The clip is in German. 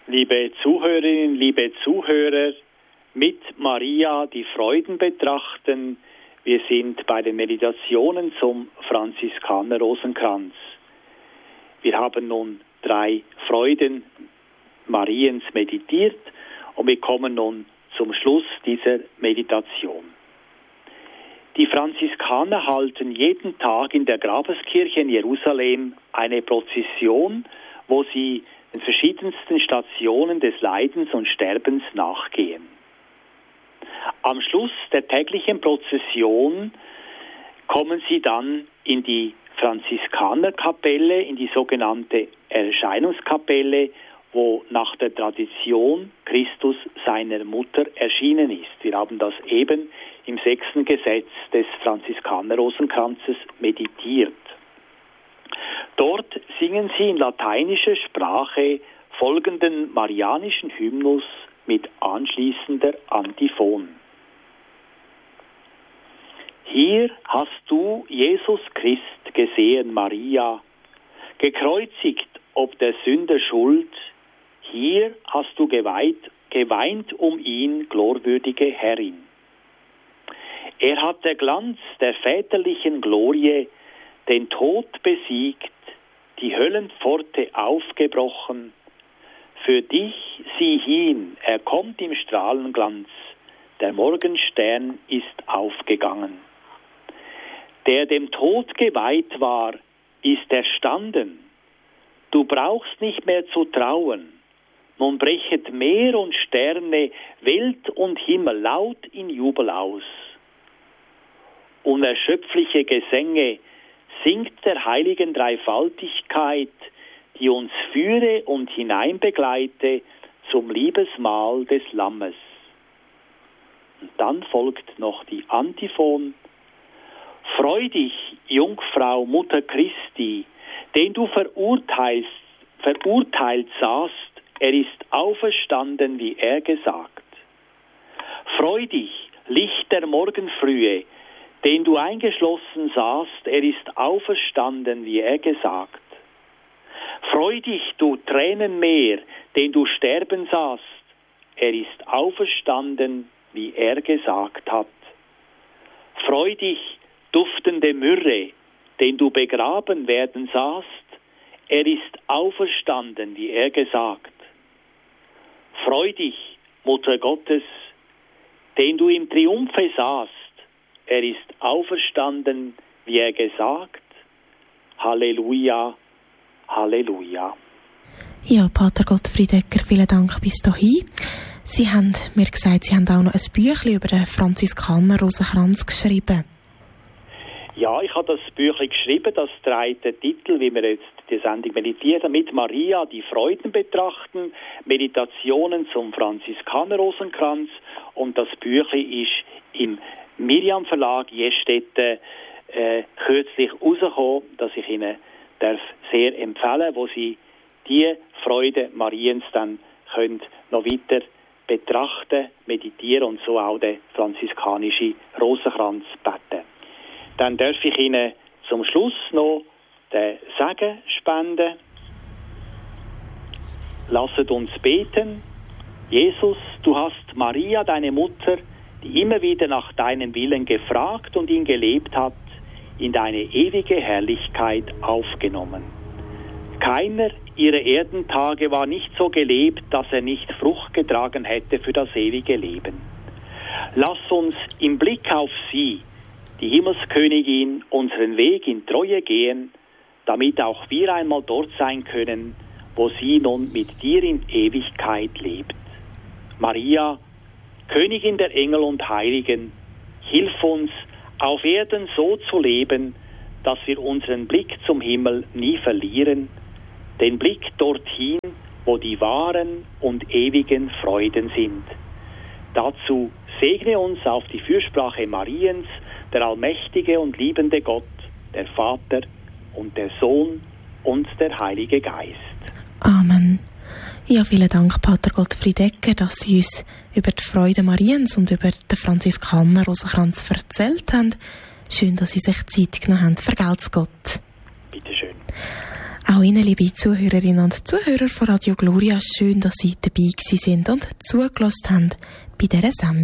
Liebe Zuhörerinnen, liebe Zuhörer, mit Maria die Freuden betrachten. Wir sind bei den Meditationen zum Franziskaner-Rosenkranz. Wir haben nun 3 Freuden Mariens meditiert und wir kommen nun zum Schluss dieser Meditation. Die Franziskaner halten jeden Tag in der Grabeskirche in Jerusalem eine Prozession, wo sie den verschiedensten Stationen des Leidens und Sterbens nachgehen. Am Schluss der täglichen Prozession kommen sie dann in die Franziskanerkapelle, in die sogenannte Erscheinungskapelle, wo nach der Tradition Christus seiner Mutter erschienen ist. Wir haben das eben im 6. Gesetz des Franziskaner-Rosenkranzes meditiert. Dort singen sie in lateinischer Sprache folgenden marianischen Hymnus mit anschließender Antiphon. Hier hast du Jesus Christ gesehen, Maria, gekreuzigt ob der Sünder Schuld. Hier hast du geweint um ihn, glorwürdige Herrin. Er hat der Glanz der väterlichen Glorie den Tod besiegt, die Höllenpforte aufgebrochen. Für dich sieh hin, er kommt im Strahlenglanz, der Morgenstern ist aufgegangen. Der dem Tod geweiht war, ist erstanden. Du brauchst nicht mehr zu trauen. Nun brechet Meer und Sterne, Welt und Himmel laut in Jubel aus. Unerschöpfliche Gesänge singt der heiligen Dreifaltigkeit, die uns führe und hineinbegleite zum Liebesmahl des Lammes. Und dann folgt noch die Antiphon. Freu dich, Jungfrau, Mutter Christi, den du verurteilt sahst, er ist auferstanden, wie er gesagt. Freu dich, Licht der Morgenfrühe, den du eingeschlossen sahst, er ist auferstanden, wie er gesagt. Freu dich, du Tränenmeer, den du sterben sahst, er ist auferstanden, wie er gesagt hat. Freu dich, duftende Myrrhe, den du begraben werden sahst, er ist auferstanden, wie er gesagt. Freu dich, Mutter Gottes, den du im Triumphe sahst, er ist auferstanden, wie er gesagt. Halleluja, Halleluja. Ja, Pater Gottfried Egger, vielen Dank bis dahin. Sie haben mir gesagt, Sie haben auch noch ein Büchlein über den Franziskaner-Rosenkranz geschrieben. Ja, ich habe das Büchlein geschrieben, das trägt den Titel, wie wir jetzt die Sendung meditieren, mit Maria die Freuden betrachten, Meditationen zum Franziskaner-Rosenkranz, und das Büchlein ist im Miriam Verlag Jestetten kürzlich rausgekommen, das ich Ihnen darf sehr empfehlen, wo Sie die Freude Mariens dann können noch weiter betrachten, meditieren und so auch den franziskanischen Rosenkranz beten. Dann darf ich Ihnen zum Schluss noch den Segen spenden. Lasset uns beten. Jesus, du hast Maria, deine Mutter, die immer wieder nach deinem Willen gefragt und ihn gelebt hat, in deine ewige Herrlichkeit aufgenommen. Keiner ihrer Erdentage war nicht so gelebt, dass er nicht Frucht getragen hätte für das ewige Leben. Lass uns im Blick auf sie, die Himmelskönigin, unseren Weg in Treue gehen, damit auch wir einmal dort sein können, wo sie nun mit dir in Ewigkeit lebt. Maria, Königin der Engel und Heiligen, hilf uns, auf Erden so zu leben, dass wir unseren Blick zum Himmel nie verlieren, den Blick dorthin, wo die wahren und ewigen Freuden sind. Dazu segne uns auf die Fürsprache Mariens, der allmächtige und liebende Gott, der Vater und der Sohn und der Heilige Geist. Amen. Ja, vielen Dank, Pater Gottfried Egger, dass Sie uns über die Freude Mariens und über den Franziskaner-Rosenkranz erzählt haben. Schön, dass Sie sich Zeit genommen haben. Vergelt's Gott. Bitte schön. Auch Ihnen, liebe Zuhörerinnen und Zuhörer von Radio Gloria, schön, dass Sie dabei gewesen sind und zugelassen haben bei dieser Sendung.